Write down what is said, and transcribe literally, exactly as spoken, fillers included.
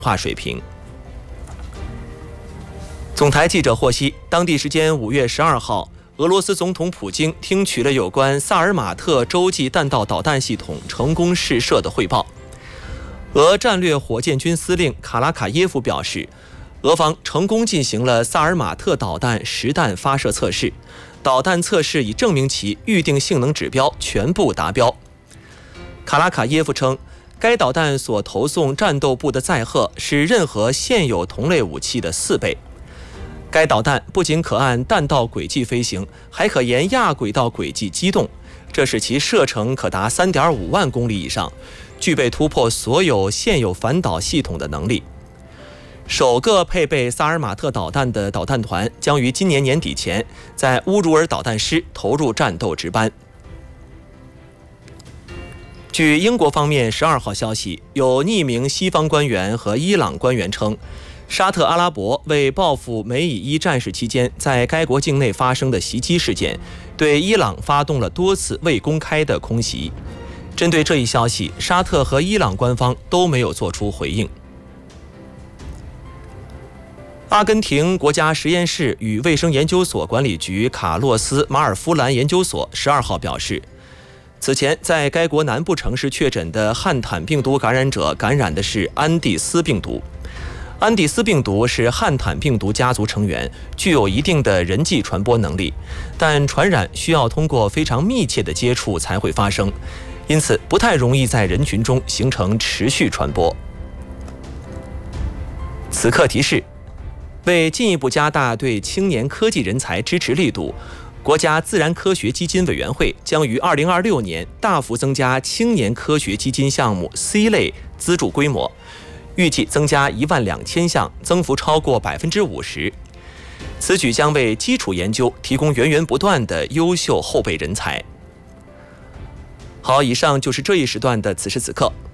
化水平。总台记者获悉，当地时间五月十二号，俄罗斯总统普京听取了有关萨尔马特洲际弹道导弹系统成功试射的汇报。俄战略火箭军司令卡拉卡耶夫表示，俄方成功进行了萨尔马特导弹实弹发射测试，导弹测试已证明其预定性能指标全部达标。卡拉卡耶夫称，该导弹所投送战斗部的载荷是任何现有同类武器的四倍。该导弹不仅可按弹道轨迹飞行，还可沿亚轨道轨迹机动，这使其射程可达 三点五万公里以上，具备突破所有现有反导系统的能力。首个配备萨尔马特导弹的导弹团将于今年年底前在乌鲁尔导弹师投入战斗值班。据英国方面十二号消息，有匿名西方官员和伊朗官员称，沙特阿拉伯为报复美以伊战事期间在该国境内发生的袭击事件，对伊朗发动了多次未公开的空袭。针对这一消息，沙特和伊朗官方都没有做出回应。阿根廷国家实验室与卫生研究所管理局卡洛斯·马尔夫兰研究所十二号表示，此前在该国南部城市确诊的汉坦病毒感染者感染的是安第斯病毒。安第斯病毒是汉坦病毒家族成员，具有一定的人际传播能力，但传染需要通过非常密切的接触才会发生，因此不太容易在人群中形成持续传播。此刻提示，为进一步加大对青年科技人才支持力度，国家自然科学基金委员会将于二零二六年大幅增加青年科学基金项目 C 类资助规模，预计增加一万两千项，增幅超过百分之五十。此举将为基础研究提供源源不断的优秀后备人才。好，以上就是这一时段的此时此刻。